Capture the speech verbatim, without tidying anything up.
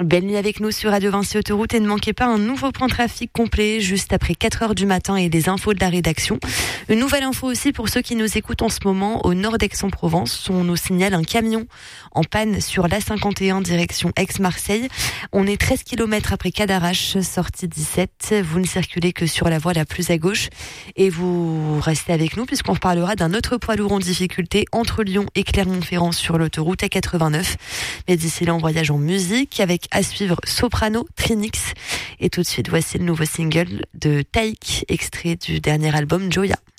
Belle nuit avec nous sur Radio Vinci Autoroute et ne manquez pas un nouveau point trafic complet juste après quatre heures du matin et les infos de la rédaction. Une nouvelle info aussi pour ceux qui nous écoutent en ce moment au nord d'Aix-en-Provence. On nous signale un camion en panne sur l'A cinquante et un direction Aix-Marseille. On est treize kilomètres après Cadarache, sortie dix-sept. Vous ne circulez que sur la voie la plus à gauche et vous restez avec nous puisqu'on reparlera d'un autre poids lourd en difficulté entre Lyon et Clermont-Ferrand sur l'autoroute A quatre-vingt-neuf. Mais d'ici là, on voyage en musique avec à suivre Soprano, Trinix. Et tout de suite, voici le nouveau single de Taïk, extrait du dernier album Joya.